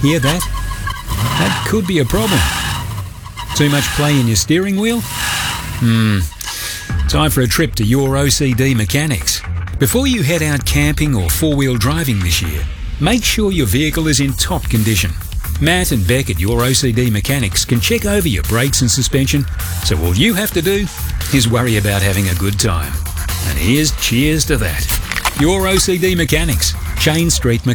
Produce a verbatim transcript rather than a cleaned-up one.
Hear that? That could be a problem. Too much play in your steering wheel? Hmm. Time for a trip to Your O C D Mechanics. Before you head out camping or four-wheel driving this year, make sure your vehicle is in top condition. Matt and Beck at Your O C D Mechanics can check over your brakes and suspension, so all you have to do is worry about having a good time. And here's cheers to that. Your O C D Mechanics, Chain Street Mechanics.